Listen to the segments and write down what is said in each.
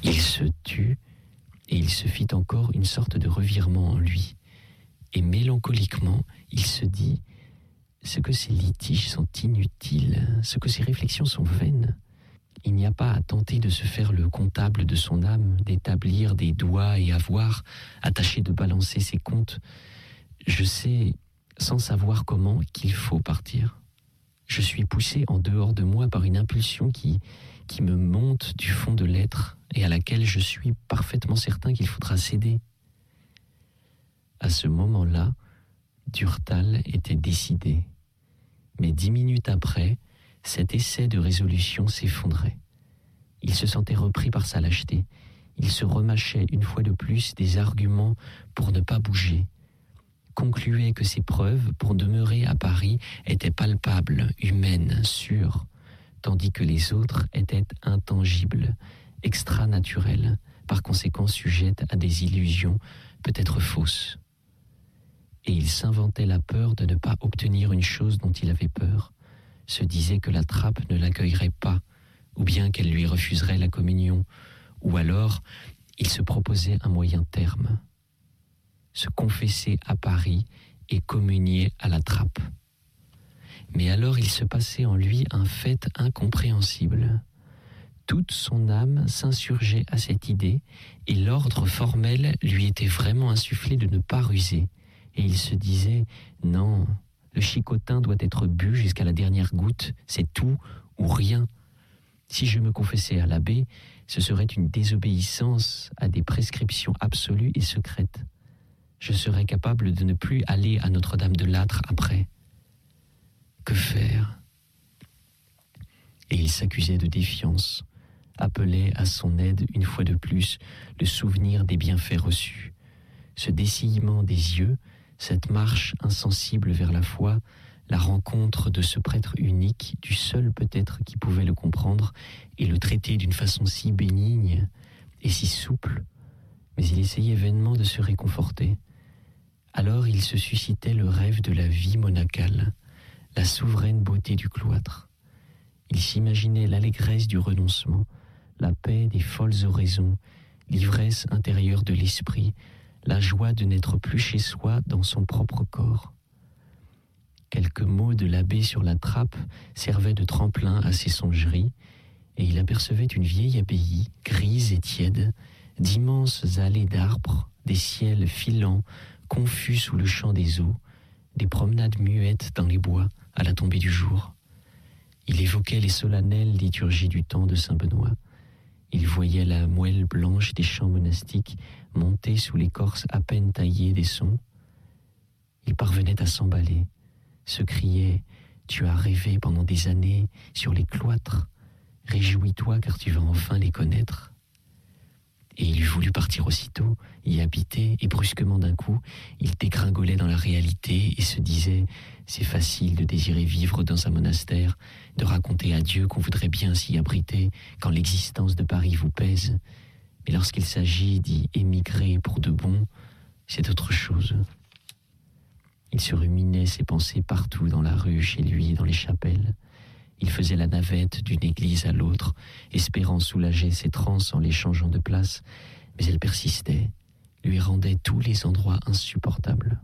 Il se tut, et il se fit encore une sorte de revirement en lui. Et mélancoliquement, il se dit « Ce que ces litiges sont inutiles, ce que ces réflexions sont vaines. Il n'y a pas à tenter de se faire le comptable de son âme, d'établir des doigts et avoirs, à tâcher de balancer ses comptes. Je sais, sans savoir comment, qu'il faut partir. Je suis poussé en dehors de moi par une impulsion qui me monte du fond de l'être et à laquelle je suis parfaitement certain qu'il faudra céder. » À ce moment-là, Durtal était décidé. Mais 10 minutes après, cet essai de résolution s'effondrait. Il se sentait repris par sa lâcheté. Il se remâchait une fois de plus des arguments pour ne pas bouger. Concluait que ses preuves, pour demeurer à Paris, étaient palpables, humaines, sûres, tandis que les autres étaient intangibles, extranaturelles, par conséquent sujettes à des illusions, peut-être fausses. Et il s'inventait la peur de ne pas obtenir une chose dont il avait peur, se disait que la trappe ne l'accueillerait pas, ou bien qu'elle lui refuserait la communion, ou alors il se proposait un moyen terme, se confesser à Paris et communier à la trappe. Mais alors il se passait en lui un fait incompréhensible. Toute son âme s'insurgeait à cette idée, et l'ordre formel lui était vraiment insufflé de ne pas ruser. Et il se disait « Non, le chicotin doit être bu jusqu'à la dernière goutte, c'est tout ou rien. Si je me confessais à l'abbé, ce serait une désobéissance à des prescriptions absolues et secrètes. Je serais capable de ne plus aller à Notre-Dame-de-Lattre après. Que faire ?» Et il s'accusait de défiance, appelait à son aide une fois de plus le souvenir des bienfaits reçus. Ce dessillement des yeux, cette marche insensible vers la foi, la rencontre de ce prêtre unique, du seul peut-être qui pouvait le comprendre et le traiter d'une façon si bénigne et si souple, mais il essayait vainement de se réconforter. Alors il se suscitait le rêve de la vie monacale, la souveraine beauté du cloître. Il s'imaginait l'allégresse du renoncement, la paix des folles oraisons, l'ivresse intérieure de l'esprit, la joie de n'être plus chez soi dans son propre corps. Quelques mots de l'abbé sur la trappe servaient de tremplin à ses songeries, et il apercevait une vieille abbaye, grise et tiède, d'immenses allées d'arbres, des ciels filants, confus sous le chant des eaux, des promenades muettes dans les bois à la tombée du jour. Il évoquait les solennelles liturgies du temps de Saint-Benoît. Il voyait la moelle blanche des champs monastiques monter sous l'écorce à peine taillée des sons. Il parvenait à s'emballer, se criait « Tu as rêvé pendant des années sur les cloîtres, réjouis-toi car tu vas enfin les connaître. » Et il eût voulu partir aussitôt, y habiter, et brusquement d'un coup, il dégringolait dans la réalité et se disait « C'est facile de désirer vivre dans un monastère, de raconter à Dieu qu'on voudrait bien s'y abriter quand l'existence de Paris vous pèse. Mais lorsqu'il s'agit d'y émigrer pour de bon, c'est autre chose. » Il se ruminait ses pensées partout dans la rue, chez lui, dans les chapelles. Il faisait la navette d'une église à l'autre, espérant soulager ses transes en les changeant de place, mais elle persistait, lui rendait tous les endroits insupportables.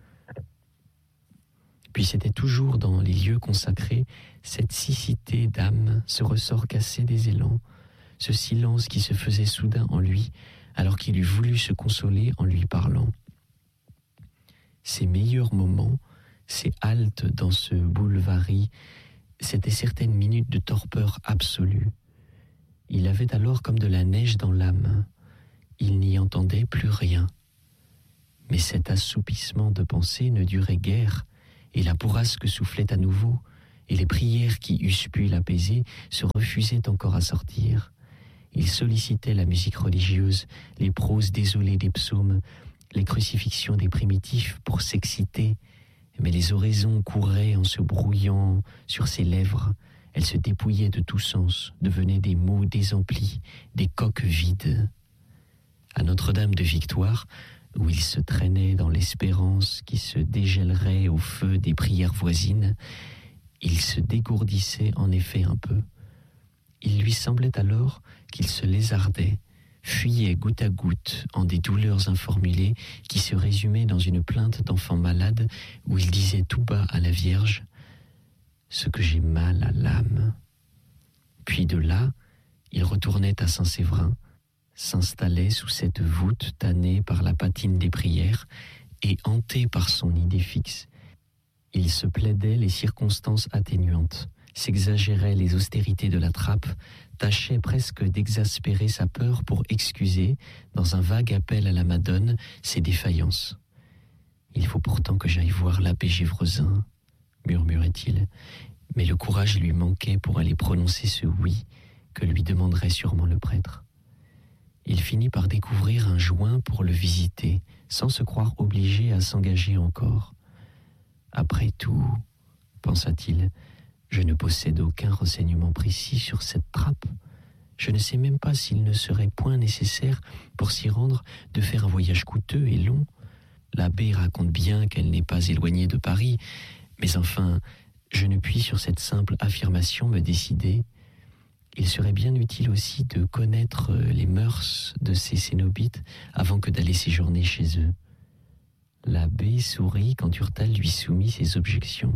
Puis c'était toujours dans les lieux consacrés cette siccité d'âme, ce ressort cassé des élans, ce silence qui se faisait soudain en lui, alors qu'il eût voulu se consoler en lui parlant. Ses meilleurs moments, ses haltes dans ce boulevard, c'étaient certaines minutes de torpeur absolue. Il avait alors comme de la neige dans l'âme. Il n'y entendait plus rien. Mais cet assoupissement de pensée ne durait guère, et la bourrasque soufflait à nouveau, et les prières qui eussent pu l'apaiser se refusaient encore à sortir. Il sollicitait la musique religieuse, les proses désolées des psaumes, les crucifixions des primitifs pour s'exciter, mais les oraisons couraient en se brouillant sur ses lèvres. Elles se dépouillaient de tout sens, devenaient des mots désemplis, des coques vides. À Notre-Dame de Victoire, où il se traînait dans l'espérance qui se dégèlerait au feu des prières voisines, il se dégourdissait en effet un peu. Il lui semblait alors qu'il se lézardait, fuyait goutte à goutte en des douleurs informulées qui se résumaient dans une plainte d'enfant malade où il disait tout bas à la Vierge « Ce que j'ai mal à l'âme ». Puis de là, il retournait à Saint-Séverin, s'installait sous cette voûte tannée par la patine des prières et hanté par son idée fixe. Il se plaidait les circonstances atténuantes, s'exagérait les austérités de la trappe, tâchait presque d'exaspérer sa peur pour excuser, dans un vague appel à la Madone, ses défaillances. « Il faut pourtant que j'aille voir l'abbé Gévresin », murmurait-il, mais le courage lui manquait pour aller prononcer ce « oui » que lui demanderait sûrement le prêtre. Il finit par découvrir un joint pour le visiter, sans se croire obligé à s'engager encore. « Après tout, pensa-t-il, je ne possède aucun renseignement précis sur cette trappe. Je ne sais même pas s'il ne serait point nécessaire, pour s'y rendre, de faire un voyage coûteux et long. L'abbé raconte bien qu'elle n'est pas éloignée de Paris, mais enfin, je ne puis sur cette simple affirmation me décider. Il serait bien utile aussi de connaître les mœurs de ces cénobites avant que d'aller séjourner chez eux. » L'abbé sourit quand Durtal lui soumit ses objections.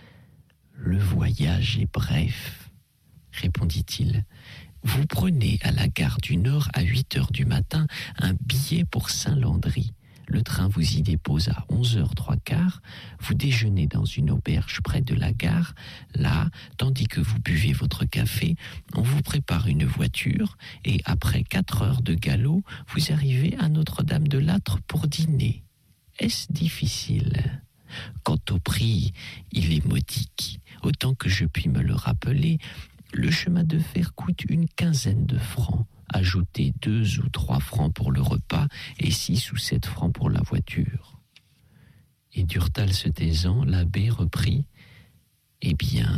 « Le voyage est bref, » répondit-il. « Vous prenez à la gare du Nord à 8h du matin un billet pour Saint-Landry. Le train vous y dépose à 11h03. Vous déjeunez dans une auberge près de la gare. Là, tandis que vous buvez votre café, on vous prépare une voiture et après 4 heures de galop, vous arrivez à Notre-Dame-de-Lattre pour dîner. Est-ce difficile ? Quant au prix, il est modique. Autant que je puis me le rappeler, le chemin de fer coûte une 15aine de francs. Ajoutez 2 ou 3 francs pour le repas et 6 ou 7 francs pour la voiture. » Et Durtal se taisant, l'abbé reprit « Eh bien...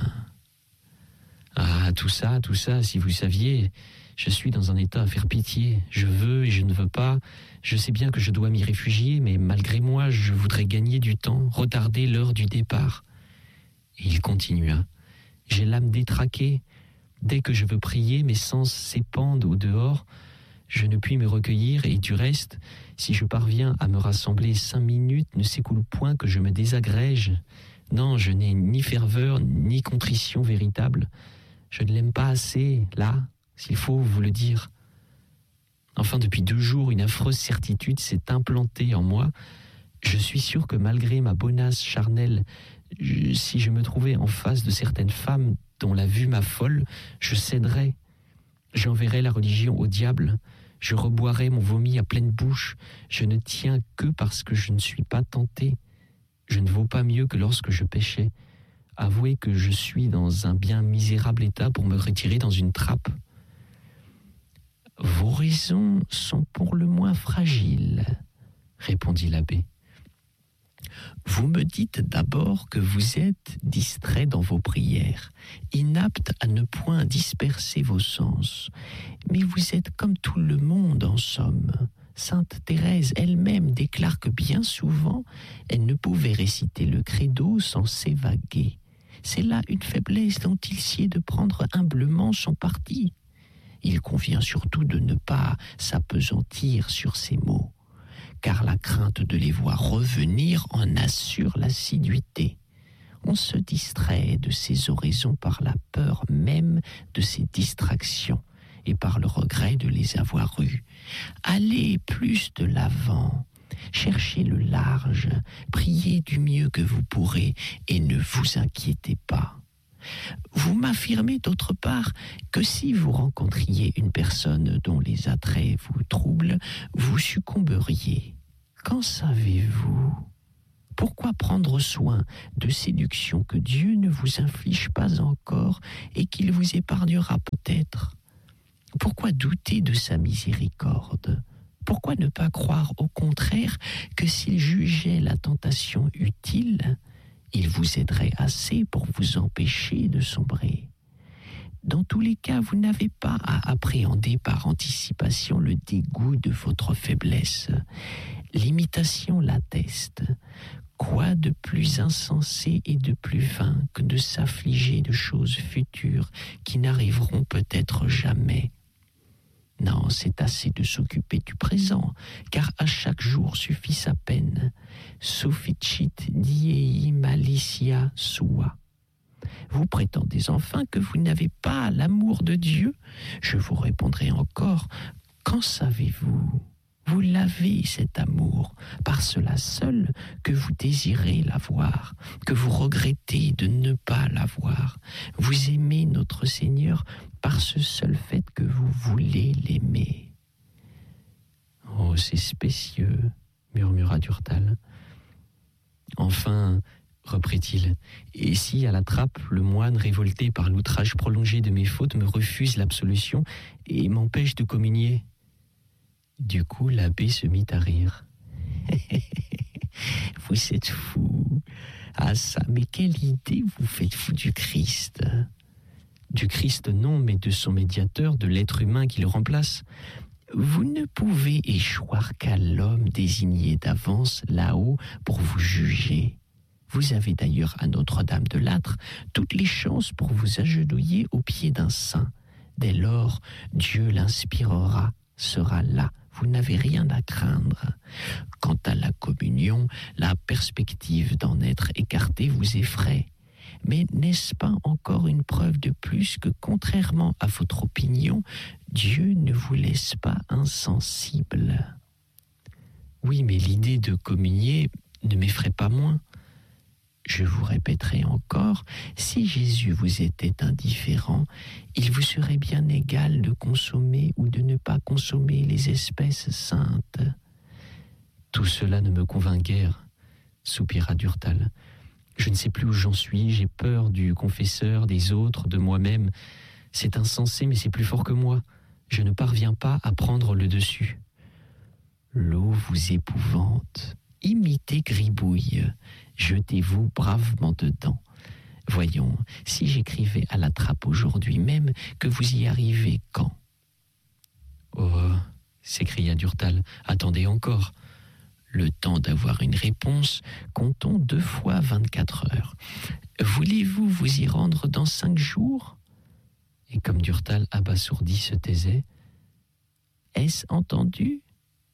Ah, tout ça, si vous saviez, je suis dans un état à faire pitié. Je veux et je ne veux pas. Je sais bien que je dois m'y réfugier, mais malgré moi, je voudrais gagner du temps, retarder l'heure du départ. » Et il continua « J'ai l'âme détraquée. Dès que je veux prier, mes sens s'épandent au dehors. Je ne puis me recueillir et du reste, si je parviens à me rassembler 5 minutes, ne s'écoule point que je me désagrège. Non, je n'ai ni ferveur ni contrition véritable. Je ne l'aime pas assez, là, s'il faut vous le dire. Enfin, depuis 2 jours, une affreuse certitude s'est implantée en moi. Je suis sûr que malgré ma bonasse charnelle, si je me trouvais en face de certaines femmes dont la vue m'affole, je céderais. J'enverrais la religion au diable. Je reboirais mon vomi à pleine bouche. Je ne tiens que parce que je ne suis pas tenté. Je ne vaux pas mieux que lorsque je péchais. Avouez que je suis dans un bien misérable état pour me retirer dans une trappe. Vos raisons sont pour le moins fragiles, répondit l'abbé. Vous me dites d'abord que vous êtes distrait dans vos prières, inapte à ne point disperser vos sens. Mais vous êtes comme tout le monde en somme. Sainte Thérèse elle-même déclare que bien souvent, elle ne pouvait réciter le credo sans s'évaguer. C'est là une faiblesse dont il sied de prendre humblement son parti. Il convient surtout de ne pas s'appesantir sur ces mots, car la crainte de les voir revenir en assure l'assiduité. On se distrait de ces oraisons par la peur même de ces distractions et par le regret de les avoir eues. Allez plus de l'avant, cherchez le large, priez du mieux que vous pourrez et ne vous inquiétez pas. Vous m'affirmez d'autre part que si vous rencontriez une personne dont les attraits vous troublent, vous succomberiez. Qu'en savez-vous ? Pourquoi prendre soin de séductions que Dieu ne vous inflige pas encore et qu'il vous épargnera peut-être ? Pourquoi douter de sa miséricorde ? Pourquoi ne pas croire au contraire que s'il jugeait la tentation utile, il vous aiderait assez pour vous empêcher de sombrer ? Dans tous les cas, vous n'avez pas à appréhender par anticipation le dégoût de votre faiblesse. L'imitation l'atteste. Quoi de plus insensé et de plus vain que de s'affliger de choses futures qui n'arriveront peut-être jamais ? Non, c'est assez de s'occuper du présent, car à chaque jour suffit sa peine. Sufficit diei malicia sua. Vous prétendez enfin que vous n'avez pas l'amour de Dieu? Je vous répondrai encore, qu'en savez-vous? Vous l'avez, cet amour, par cela seul que vous désirez l'avoir, que vous regrettez de ne pas l'avoir. Vous aimez notre Seigneur par ce seul fait que vous voulez l'aimer. Oh, c'est spécieux, murmura Durtal. Enfin, reprit-il, et si à la trappe, le moine, révolté par l'outrage prolongé de mes fautes, me refuse l'absolution et m'empêche de communier? Du coup, l'abbé se mit à rire. Vous êtes fou. Ah ça, mais quelle idée vous faites fou du Christ. Du Christ non, mais de son médiateur, de l'être humain qui le remplace. Vous ne pouvez échoir qu'à l'homme désigné d'avance là-haut pour vous juger. Vous avez d'ailleurs à Notre-Dame de Lattre toutes les chances pour vous agenouiller aux pieds d'un saint. Dès lors, Dieu l'inspirera, sera là. Vous n'avez rien à craindre. Quant à la communion, la perspective d'en être écarté vous effraie. Mais n'est-ce pas encore une preuve de plus que, contrairement à votre opinion, Dieu ne vous laisse pas insensible? Oui, mais l'idée de communier ne m'effraie pas moins. Je vous répéterai encore, si Jésus vous était indifférent, il vous serait bien égal de consommer ou de ne pas consommer les espèces saintes. Tout cela ne me convainc guère, soupira Durtal. Je ne sais plus où j'en suis, j'ai peur du confesseur, des autres, de moi-même. C'est insensé, mais c'est plus fort que moi. Je ne parviens pas à prendre le dessus. L'eau vous épouvante. Imitez Gribouille. Jetez-vous bravement dedans. Voyons, si j'écrivais à la trappe aujourd'hui même, que vous y arrivez quand? Oh, s'écria Durtal, attendez encore. Le temps d'avoir une réponse, comptons 2 fois 24 heures. Voulez-vous vous y rendre dans 5 jours? Et comme Durtal, abasourdi, se taisait, est-ce entendu?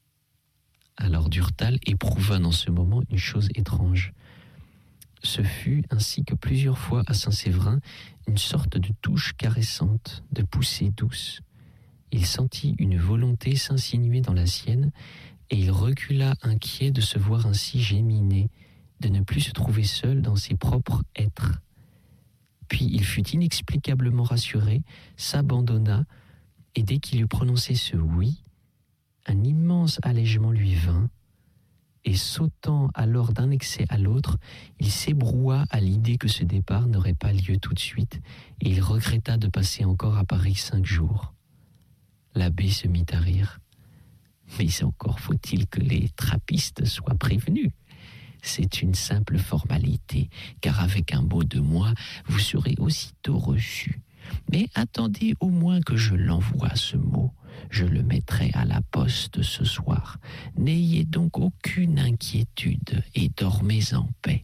Alors Durtal éprouva dans ce moment une chose étrange. Ce fut, ainsi que plusieurs fois à Saint-Séverin, une sorte de touche caressante, de poussée douce. Il sentit une volonté s'insinuer dans la sienne, et il recula inquiet de se voir ainsi géminer, de ne plus se trouver seul dans ses propres êtres. Puis il fut inexplicablement rassuré, s'abandonna, et dès qu'il eut prononcé ce « oui », un immense allègement lui vint, et sautant alors d'un excès à l'autre, il s'ébroua à l'idée que ce départ n'aurait pas lieu tout de suite, et il regretta de passer encore à Paris 5 jours. L'abbé se mit à rire. Mais encore faut-il que les trappistes soient prévenus. C'est une simple formalité, car avec un mot de moi, vous serez aussitôt reçu. Mais attendez au moins que je l'envoie, ce mot. Je le mettrai à la poste ce soir. N'ayez donc aucune inquiétude et dormez en paix.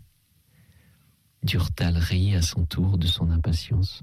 Durtal riait à son tour de son impatience.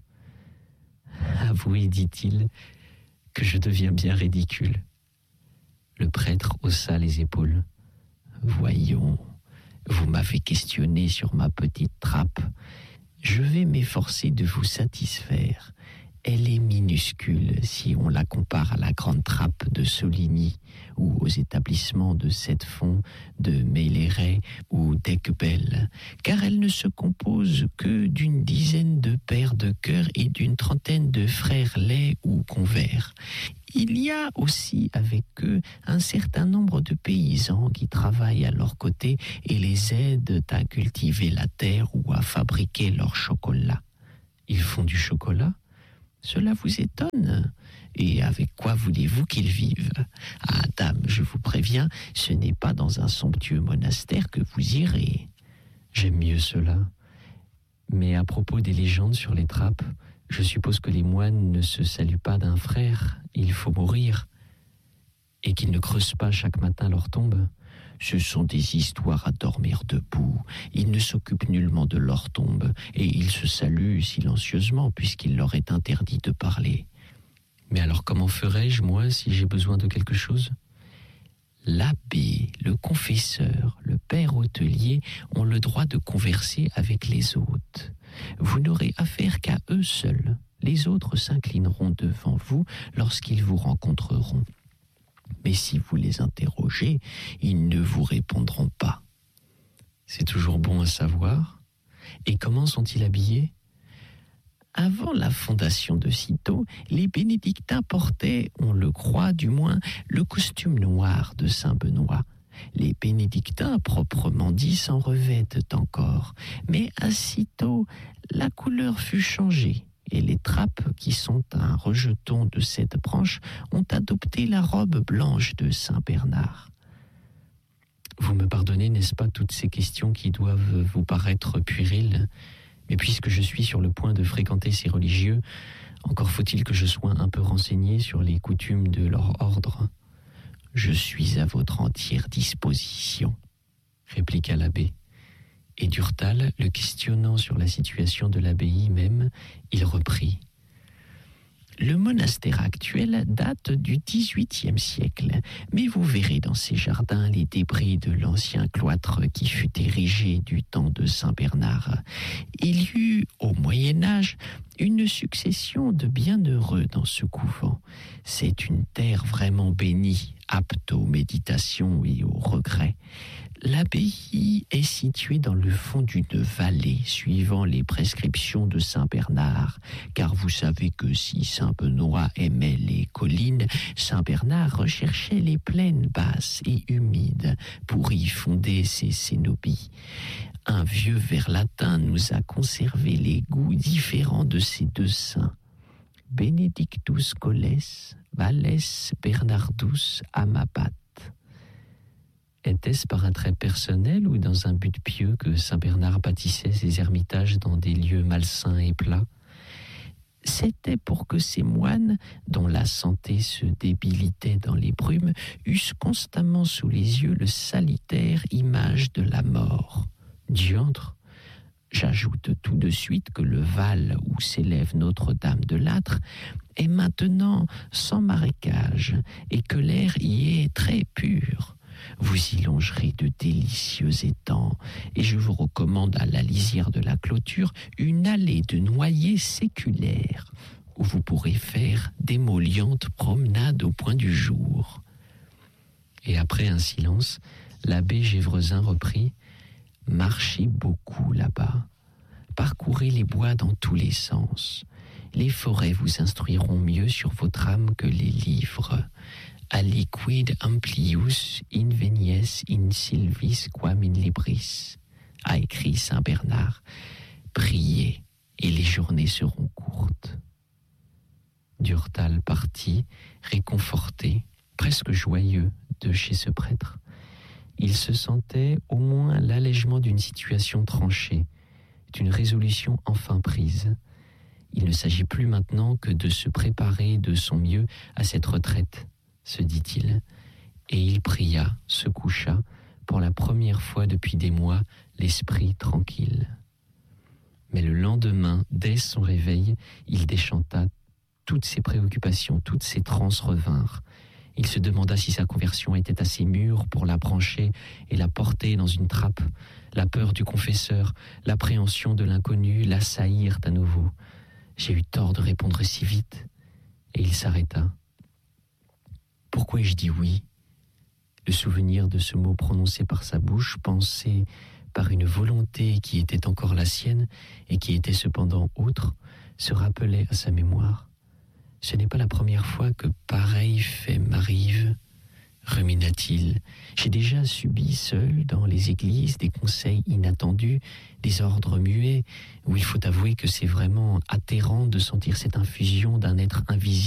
Avouez, dit-il, que je deviens bien ridicule. Le prêtre haussa les épaules. Voyons, vous m'avez questionné sur ma petite trappe. Je vais m'efforcer de vous satisfaire. Elle est minuscule si on la compare à la grande trappe de Soligny ou aux établissements de Sept-Fonds, de Meilleret ou d'Ecbel, car elle ne se compose que d'une dizaine de pères de chœur et d'une trentaine de frères laids ou convers. Il y a aussi avec eux un certain nombre de paysans qui travaillent à leur côté et les aident à cultiver la terre ou à fabriquer leur chocolat. Ils font du chocolat? Cela vous étonne? Et avec quoi voulez-vous qu'ils vivent? Ah, dame, je vous préviens, ce n'est pas dans un somptueux monastère que vous irez. J'aime mieux cela. Mais à propos des légendes sur les trappes, je suppose que les moines ne se saluent pas d'un frère, il faut mourir, et qu'ils ne creusent pas chaque matin leur tombe. Ce sont des histoires à dormir debout. Ils ne s'occupent nullement de leur tombe, et ils se saluent silencieusement puisqu'il leur est interdit de parler. Mais alors comment ferais-je, moi, si j'ai besoin de quelque chose ? L'abbé, le confesseur, le père hôtelier ont le droit de converser avec les hôtes. Vous n'aurez affaire qu'à eux seuls. Les autres s'inclineront devant vous lorsqu'ils vous rencontreront. Mais si vous les interrogez, ils ne vous répondront pas. C'est toujours bon à savoir. Et comment sont-ils habillés ? Avant la fondation de Cîteaux, les bénédictins portaient, on le croit du moins, le costume noir de saint Benoît. Les bénédictins, proprement dit, s'en revêtent encore. Mais à Cîteaux, la couleur fut changée et les trappes, qui sont un rejeton de cette branche, ont adopté la robe blanche de saint Bernard. Vous me pardonnez, n'est-ce pas, toutes ces questions qui doivent vous paraître puériles ? Mais puisque je suis sur le point de fréquenter ces religieux, encore faut-il que je sois un peu renseigné sur les coutumes de leur ordre. Je suis à votre entière disposition, répliqua l'abbé. Et Durtal, le questionnant sur la situation de l'abbaye même, il reprit. Le monastère actuel date du XVIIIe siècle, mais vous verrez dans ces jardins les débris de l'ancien cloître qui fut érigé du temps de saint Bernard. Il y eut, au Moyen-Âge, une succession de bienheureux dans ce couvent. C'est une terre vraiment bénie, apte aux méditations et aux regrets. L'abbaye est située dans le fond d'une vallée, suivant les prescriptions de saint Bernard, car vous savez que si saint Benoît aimait les collines, saint Bernard recherchait les plaines basses et humides pour y fonder ses cénobies. Un vieux vers latin nous a conservé les goûts différents de ces deux saints. Benedictus coles, Valles Bernardus amabat. Était-ce par un trait personnel ou dans un but pieux que saint Bernard bâtissait ses ermitages dans des lieux malsains et plats ? C'était pour que ces moines, dont la santé se débilitait dans les brumes, eussent constamment sous les yeux le salutaire image de la mort. Diantre, j'ajoute tout de suite que le Val où s'élève Notre-Dame de Lattre est maintenant sans marécage et que l'air y est très pur. Vous y longerez de délicieux étangs et je vous recommande à la lisière de la clôture une allée de noyers séculaires où vous pourrez faire d'émollientes promenades au point du jour. Et après un silence, l'abbé Gévresin reprit « Marchez beaucoup là-bas, parcourez les bois dans tous les sens. Les forêts vous instruiront mieux sur votre âme que les livres. Aliquid amplius invenies in sylvis quam in libris, a écrit saint Bernard. Priez et les journées seront courtes. » Durtal partit, réconforté, presque joyeux de chez ce prêtre. Il se sentait au moins l'allègement d'une situation tranchée, d'une résolution enfin prise. Il ne s'agit plus maintenant que de se préparer de son mieux à cette retraite, se dit-il, et il pria, se coucha, pour la première fois depuis des mois, l'esprit tranquille. Mais le lendemain, dès son réveil, il déchanta, toutes ses préoccupations, toutes ses transes revinrent. Il se demanda si sa conversion était assez mûre pour la brancher et la porter dans une trappe. La peur du confesseur, l'appréhension de l'inconnu l'assaillirent à nouveau. J'ai eu tort de répondre si vite. Et il s'arrêta. Pourquoi ai-je dit oui ? Le souvenir de ce mot prononcé par sa bouche, pensé par une volonté qui était encore la sienne et qui était cependant autre, se rappelait à sa mémoire. Ce n'est pas la première fois que pareil fait m'arrive, rumina-t-il. J'ai déjà subi seul dans les églises des conseils inattendus, des ordres muets, où il faut avouer que c'est vraiment atterrant de sentir cette infusion d'un être invisible